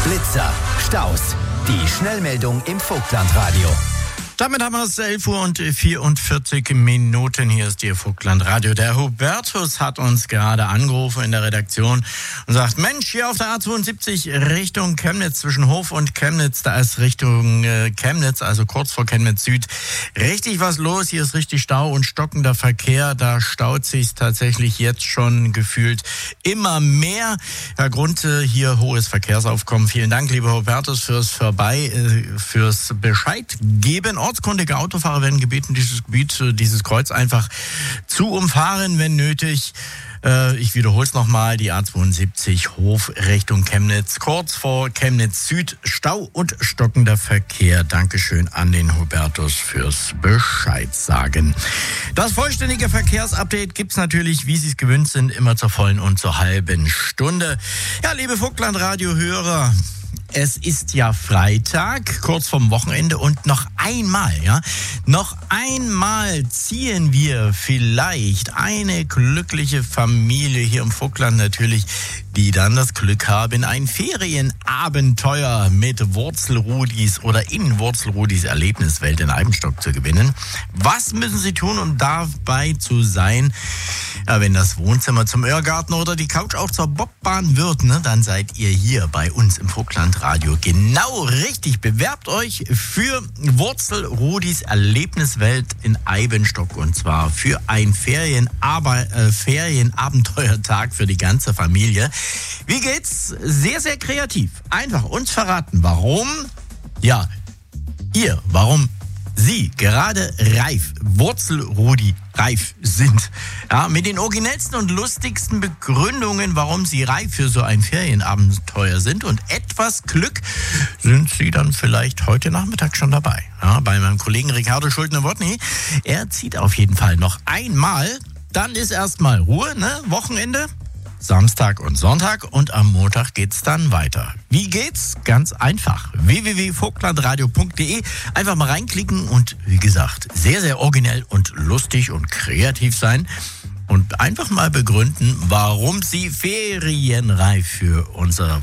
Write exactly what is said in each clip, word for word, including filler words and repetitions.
Blitzer, Staus. Die Schnellmeldung im Vogtlandradio. Damit haben wir es elf Uhr und vierundvierzig Minuten. Hier ist Ihr Vogtlandradio. Der Hubertus hat uns gerade angerufen in der Redaktion und sagt, Mensch, hier auf der A zweiundsiebzig Richtung Chemnitz, zwischen Hof und Chemnitz, da ist Richtung äh, Chemnitz, also kurz vor Chemnitz Süd, richtig was los. Hier ist richtig Stau und stockender Verkehr. Da staut sich tatsächlich jetzt schon gefühlt immer mehr. Herr Grunde, hier hohes Verkehrsaufkommen. Vielen Dank, lieber Hubertus, fürs Vorbei, äh, fürs Bescheid geben. Ortskundige Autofahrer werden gebeten, dieses Gebiet, dieses Kreuz einfach zu umfahren, wenn nötig. Äh, ich wiederhole es nochmal, die A zweiundsiebzig Hof Richtung Chemnitz, kurz vor Chemnitz Süd, Stau und stockender Verkehr. Dankeschön an den Hubertus fürs Bescheid sagen. Das vollständige Verkehrsupdate gibt's natürlich, wie Sie es gewöhnt sind, immer zur vollen und zur halben Stunde. Ja, liebe Vogtlandradio-Hörer, es ist ja Freitag, kurz vorm Wochenende, und noch einmal, ja, noch einmal ziehen wir vielleicht eine glückliche Familie hier im Vogtland natürlich, die dann das Glück haben, ein Ferienabenteuer mit Wurzelrudis oder in Wurzelrudis Erlebniswelt in Eibenstock zu gewinnen. Was müssen Sie tun, um dabei zu sein? Ja, wenn das Wohnzimmer zum Irrgarten oder die Couch auch zur Bobbahn wird, ne, dann seid ihr hier bei uns im Vogtlandradio genau richtig. Bewerbt euch für Wurzelrudis Erlebniswelt in Eibenstock, und zwar für ein Ferienaber- äh, Ferienabenteuertag für die ganze Familie. Wie geht's? Sehr, sehr kreativ. Einfach uns verraten, warum, ja, ihr, warum Sie gerade reif, Wurzelrudi reif sind. Ja, mit den originellsten und lustigsten Begründungen, warum Sie reif für so ein Ferienabenteuer sind. Und etwas Glück sind Sie dann vielleicht heute Nachmittag schon dabei. Ja, bei meinem Kollegen Ricardo Schuldner-Wodny. Er zieht auf jeden Fall noch einmal. Dann ist erstmal Ruhe, ne? Wochenende. Samstag und Sonntag, und am Montag geht's dann weiter. Wie geht's? Ganz einfach. w w w punkt vogtlandradio punkt d e. Einfach mal reinklicken und, wie gesagt, sehr, sehr originell und lustig und kreativ sein und einfach mal begründen, warum Sie ferienreif für unser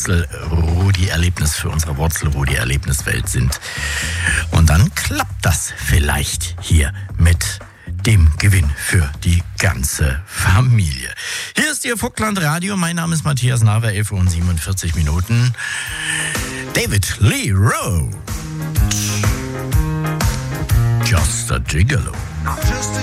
Wurzelrudi-Erlebnis, für unsere Wurzelrudi-Erlebniswelt sind. Und dann klappt das vielleicht hier mit dem Gewinn für die ganze Familie. Hier ist Ihr Vogtlandradio. Mein Name ist Matthias Nawer, elf Uhr und siebenundvierzig Minuten. David Lee Roth. Just a Gigolo.